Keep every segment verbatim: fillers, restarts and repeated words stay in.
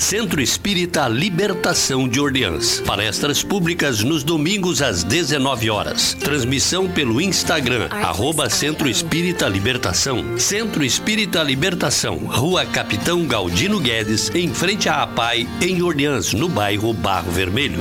Centro Espírita Libertação de Orleans. Palestras públicas nos domingos às dezenove horas. Transmissão pelo Instagram, arroba Centro Espírita Libertação. Centro Espírita Libertação, Rua Capitão Galdino Guedes, em frente à APAI, em Orleans, no bairro Barro Vermelho.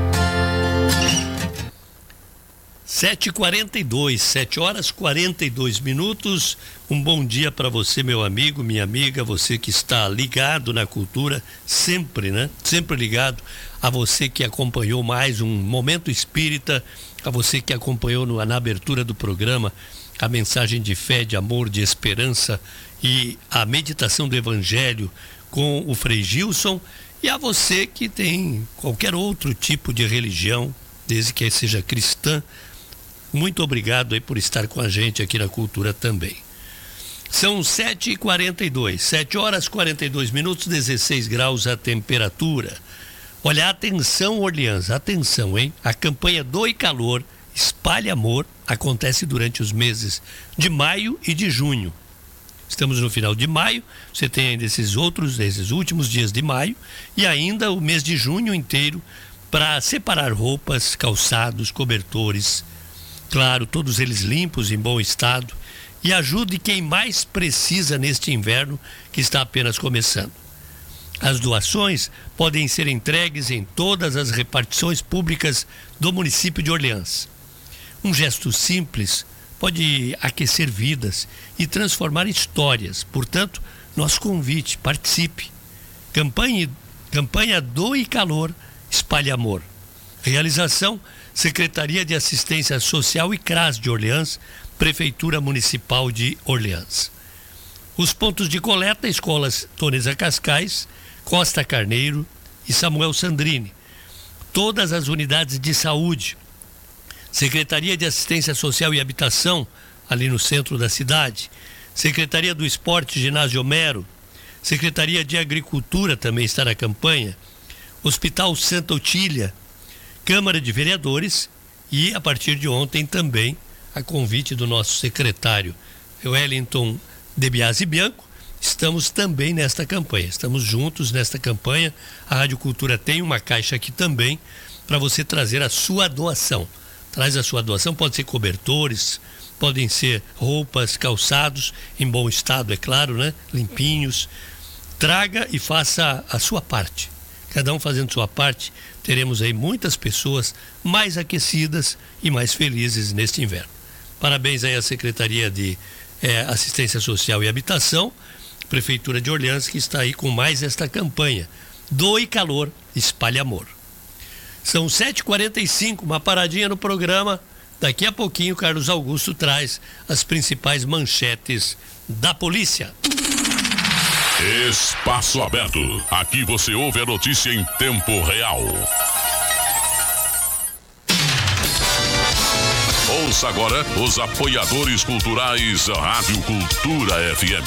sete e quarenta e dois, sete horas e quarenta e dois minutos. Um bom dia para você, meu amigo, minha amiga, você que está ligado na cultura, sempre, né? Sempre ligado. A você que acompanhou mais um Momento Espírita, a você que acompanhou no, na abertura do programa a mensagem de fé, de amor, de esperança e a meditação do Evangelho com o Frei Gilson, e a você que tem qualquer outro tipo de religião, desde que seja cristã. Muito obrigado aí por estar com a gente aqui na Cultura também. São sete e quarenta e dois, sete horas e quarenta e dois minutos, dezesseis graus a temperatura. Olha, atenção Orleans, atenção, hein? A campanha Doe Calor, Espalhe Amor acontece durante os meses de maio e de junho. Estamos no final de maio, você tem ainda esses outros, esses últimos dias de maio e ainda o mês de junho inteiro para separar roupas, calçados, cobertores, claro, todos eles limpos, em bom estado, e ajude quem mais precisa neste inverno que está apenas começando. As doações podem ser entregues em todas as repartições públicas do município de Orleans. Um gesto simples pode aquecer vidas e transformar histórias. Portanto, nosso convite, participe. Campanha, campanha Doe Calor, Espalhe Amor. Realização: Secretaria de Assistência Social e C R A S de Orleans, Prefeitura Municipal de Orleans. Os pontos de coleta: Escolas Tonesa Cascais, Costa Carneiro e Samuel Sandrini. Todas as unidades de saúde. Secretaria de Assistência Social e Habitação, ali no centro da cidade. Secretaria do Esporte, Ginásio Homero. Secretaria de Agricultura também está na campanha. Hospital Santa Otília. Câmara de Vereadores e, a partir de ontem, também a convite do nosso secretário Wellington de Biasi Bianco, estamos também nesta campanha, estamos juntos nesta campanha. A Rádio Cultura tem uma caixa aqui também para você trazer a sua doação. Traz a sua doação, pode ser cobertores, podem ser roupas, calçados, em bom estado, é claro, né? Limpinhos. Traga e faça a sua parte. Cada um fazendo sua parte, teremos aí muitas pessoas mais aquecidas e mais felizes neste inverno. Parabéns aí à Secretaria de eh, Assistência Social e Habitação, Prefeitura de Orleans, que está aí com mais esta campanha. Doe Calor, Espalhe Amor. São sete e quarenta e cinco, uma paradinha no programa. Daqui a pouquinho, Carlos Augusto traz as principais manchetes da polícia. Espaço Aberto. Aqui você ouve a notícia em tempo real. Ouça agora os apoiadores culturais da Rádio Cultura F M.